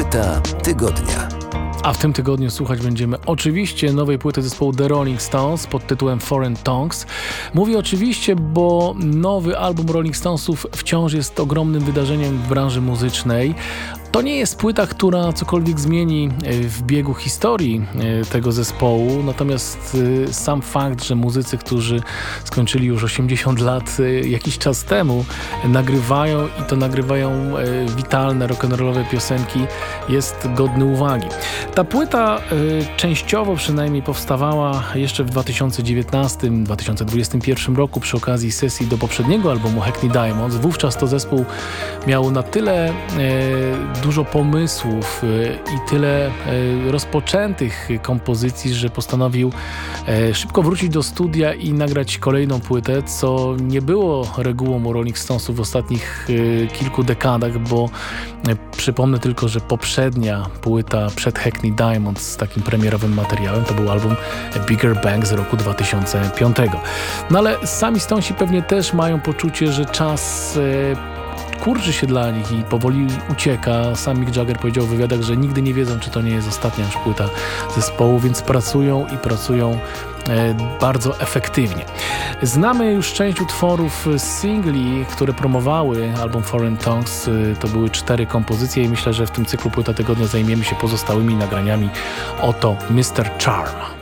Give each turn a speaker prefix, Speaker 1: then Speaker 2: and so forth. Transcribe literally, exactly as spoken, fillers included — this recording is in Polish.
Speaker 1: Płyta tygodnia.
Speaker 2: A w tym tygodniu słuchać będziemy oczywiście nowej płyty zespołu The Rolling Stones pod tytułem Foreign Tongues. Mówię oczywiście, bo nowy album Rolling Stonesów wciąż jest ogromnym wydarzeniem w branży muzycznej. To nie jest płyta, która cokolwiek zmieni w biegu historii tego zespołu, natomiast sam fakt, że muzycy, którzy skończyli już osiemdziesiąt lat jakiś czas temu, nagrywają i to nagrywają witalne, rock'n'rollowe piosenki, jest godny uwagi. Ta płyta częściowo przynajmniej powstawała jeszcze w dwa tysiące dziewiętnastym dwa tysiące dwudziestym pierwszym roku przy okazji sesji do poprzedniego albumu Hackney Diamonds. Wówczas to zespół miał na tyle dużo pomysłów i tyle rozpoczętych kompozycji, że postanowił szybko wrócić do studia i nagrać kolejną płytę, co nie było regułą u Rolling Stonesów w ostatnich kilku dekadach, bo przypomnę tylko, że poprzednia płyta przed Hackney Diamonds z takim premierowym materiałem to był album Bigger Bang z roku dwa tysiące piątego. No ale sami Stonesi pewnie też mają poczucie, że czas kurczy się dla nich i powoli ucieka. Sam Mick Jagger powiedział w wywiadach, że nigdy nie wiedzą, czy to nie jest ostatnia już płyta zespołu, więc pracują i pracują e, bardzo efektywnie. Znamy już część utworów singli, które promowały album Foreign Tongues. To były cztery kompozycje i myślę, że w tym cyklu Płyta Tygodnia zajmiemy się pozostałymi nagraniami. Oto mister Charm.